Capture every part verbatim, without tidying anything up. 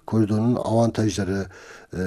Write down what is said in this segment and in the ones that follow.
koridorunun avantajları, e,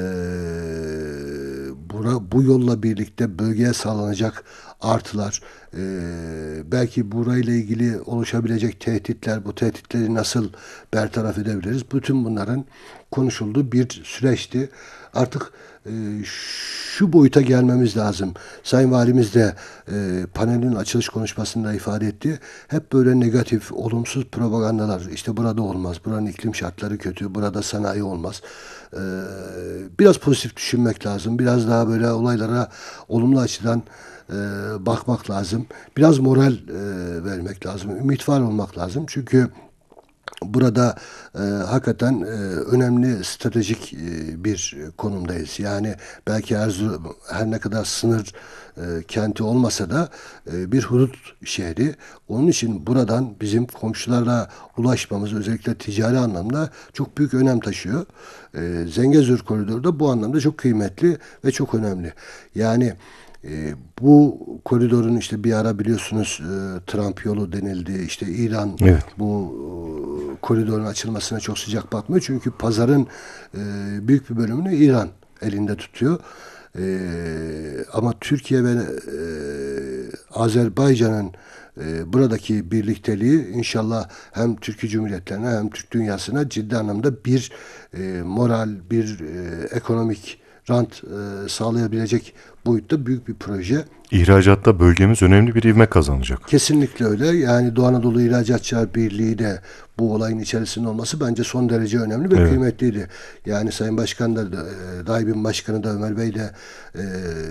bura, bu yolla birlikte bölgeye sağlanacak artılar, e, belki burayla ilgili oluşabilecek tehditler, bu tehditleri nasıl bertaraf edebiliriz? Bütün bunların konuşulduğu bir süreçti. Artık e, şu boyuta gelmemiz lazım. Sayın Valimiz de e, panelin açılış konuşmasında ifade etti. Hep böyle negatif, olumsuz propagandalar. İşte burada olmaz, buranın iklim şartları kötü, burada sanayi olmaz. E, biraz pozitif düşünmek lazım. Biraz daha böyle olaylara olumlu açıdan e, bakmak lazım. Biraz moral e, vermek lazım. Ümit var olmak lazım. Çünkü burada e, hakikaten e, önemli stratejik e, bir konumdayız. Yani belki Erzurum her ne kadar sınır e, kenti olmasa da e, bir hudut şehri. Onun için buradan bizim komşulara ulaşmamız özellikle ticari anlamda çok büyük önem taşıyor. E, Zengezur koridoru da bu anlamda çok kıymetli ve çok önemli. Yani e, bu koridorun işte bir ara biliyorsunuz e, Trump yolu denildi. İşte İran Evet. bu e, koridorun açılmasına çok sıcak bakmıyor. Çünkü pazarın e, büyük bir bölümünü İran elinde tutuyor. E, ama Türkiye ve e, Azerbaycan'ın e, buradaki birlikteliği inşallah hem Türkiye Cumhuriyetlerine hem Türk dünyasına ciddi anlamda bir e, moral, bir e, ekonomik rant e, sağlayabilecek boyutta büyük bir proje. İhracatta bölgemiz önemli bir ivme kazanacak. Kesinlikle öyle. Yani Doğu Anadolu İhracatçılar Birliği de bu olayın içerisinde olması bence son derece önemli ve Evet. kıymetliydi. Yani Sayın Başkan da, e, Daibin Başkanı da Ömer Bey de e,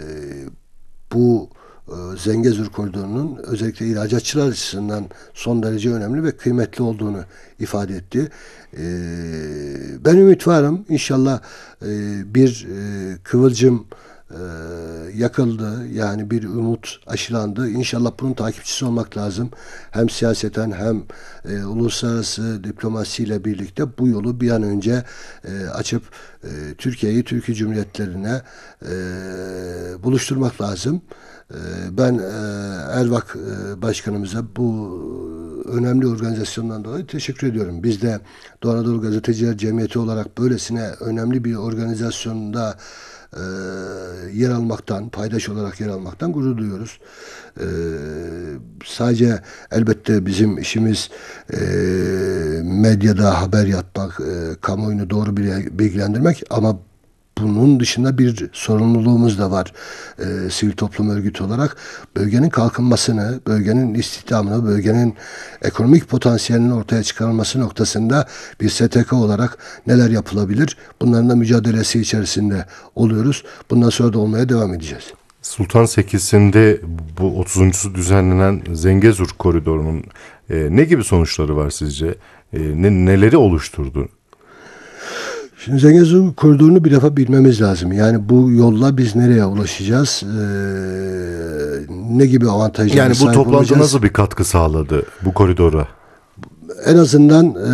bu e, Zengezur koridorunun özellikle ihracatçılar açısından son derece önemli ve kıymetli olduğunu ifade etti. E, ben ümit varım. İnşallah e, bir e, kıvılcım e, yakıldı. Yani bir umut aşılandı. İnşallah bunun takipçisi olmak lazım. Hem siyaseten hem e, uluslararası diplomasiyle birlikte bu yolu bir an önce e, açıp e, Türkiye'yi, Türkiye Cumhuriyetlerine e, buluşturmak lazım. E, ben e, Ervak e, Başkanımıza bu önemli organizasyondan dolayı teşekkür ediyorum. Biz de Doğu Anadolu Gazeteciler Cemiyeti olarak böylesine önemli bir organizasyonda e, yer almaktan, paydaş olarak yer almaktan gurur duyuyoruz. E, sadece elbette bizim işimiz e, medyada haber yapmak, e, kamuoyunu doğru bilgilendirmek ama bunun dışında bir sorumluluğumuz da var e, sivil toplum örgütü olarak. Bölgenin kalkınmasını, bölgenin istihdamını, bölgenin ekonomik potansiyelinin ortaya çıkarılması noktasında bir S T K olarak neler yapılabilir? Bunların da mücadelesi içerisinde oluyoruz. Bundan sonra da olmaya devam edeceğiz. Sultan sekizinde bu otuzuncusu düzenlenen Zengezur koridorunun e, ne gibi sonuçları var sizce? E, ne, neleri oluşturdu? Şimdi Zengezur koridorunu bir defa bilmemiz lazım. Yani bu yolla biz nereye ulaşacağız? Ee, ne gibi avantajlara Yani bu sahip toplantı olacağız? nasıl bir katkı sağladı bu koridora? En azından e,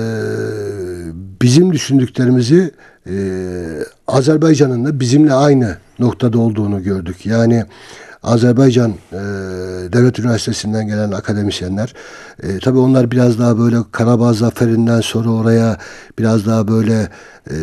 bizim düşündüklerimizi e, Azerbaycan'ın da bizimle aynı noktada olduğunu gördük. Yani Azerbaycan e, Devlet Üniversitesi'nden gelen akademisyenler, e, tabii onlar biraz daha böyle Karabağ Zaferi'nden sonra oraya biraz daha böyle e,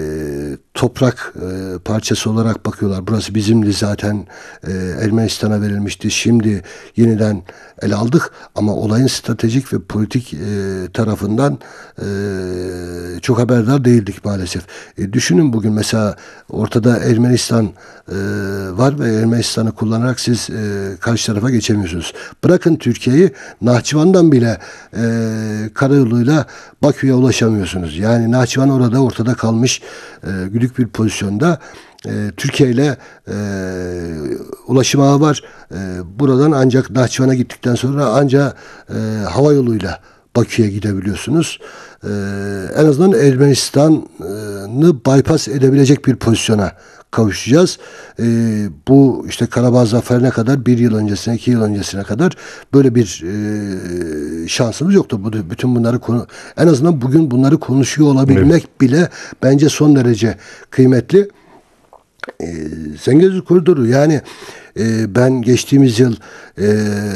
toprak e, parçası olarak bakıyorlar. Burası bizimdi zaten, e, Ermenistan'a verilmişti. Şimdi yeniden ele aldık ama olayın stratejik ve politik e, tarafından e, çok haberdar değildik maalesef. E, düşünün bugün mesela ortada Ermenistan e, var ve Ermenistan'ı kullanarak siz e, karşı tarafa geçemiyorsunuz. Bırakın Türkiye'yi, Nahçıvan'dan bile e, karayoluyla Bakü'ye ulaşamıyorsunuz. Yani Nahçıvan orada ortada kalmış e, güdük bir pozisyonda. E, Türkiye ile e, ulaşım ağı var. E, buradan ancak Nahçıvan'a gittikten sonra ancak e, hava yoluyla Bakü'ye gidebiliyorsunuz. E, en azından Ermenistan'ı bypass edebilecek bir pozisyona kavuşacağız. E, bu işte Karabağ Zaferi'ne kadar bir yıl öncesine, iki yıl öncesine kadar böyle bir e, şansımız yoktu. Bu, bütün bunları konu, en azından bugün bunları konuşuyor olabilmek evet. bile bence son derece kıymetli. E, Zengezur Koridoru yani e, ben geçtiğimiz yıl e,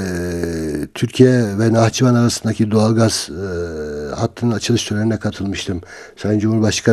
Türkiye ve Nahçıvan arasındaki doğalgaz e, hattının açılış törenine katılmıştım. Sayın Cumhurbaşkanı